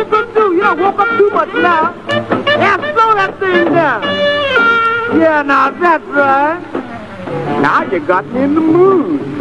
you gonna do? You done woke up too much now. Yeah, slow that thing down. Yeah, now that's right. Now you got me in the mood.